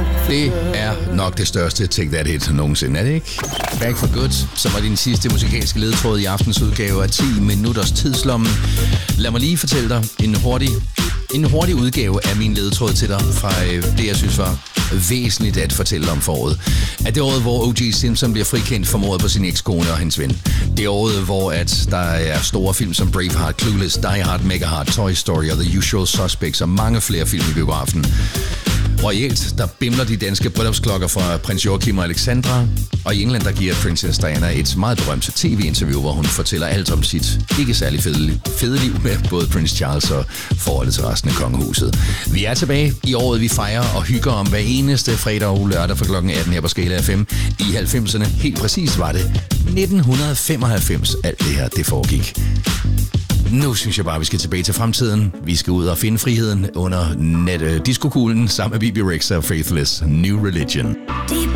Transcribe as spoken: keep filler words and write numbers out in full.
Det er nok det største Take That hit nogensinde, er det ikke? Back for Good, som var din sidste musikalske ledtråd i aftens udgave af ti minutters tidslommen. Lad mig lige fortælle dig en hurtig, en hurtig udgave af min ledtråd til dig fra det, jeg synes var væsentligt at fortælle om foråret. At det året, hvor O J Simpson bliver frikendt for mordet på sin ekskone og hendes ven. Det året, hvor at der er store film som Braveheart, Clueless, Die Hard, Mega Hard, Toy Story og The Usual Suspects og mange flere film i biografen. Royalt, der bimler de danske bryllupsklokker fra prins Joachim og Alexandra, og i England, der giver Princess Diana et meget berømt tv-interview, hvor hun fortæller alt om sit ikke særlig fede, fede liv med både prins Charles og forholdet til resten af kongehuset. Vi er tilbage i året, vi fejrer og hygger om hver eneste fredag og lørdag fra klokken atten her på Skala F M. I halvfemserne, helt præcis var det nitten femoghalvfems, alt det her, det foregik. Nu synes jeg bare, vi skal tilbage til fremtiden. Vi skal ud og finde friheden under net- diskokuglen sammen med B B Rexa og Faithless New Religion.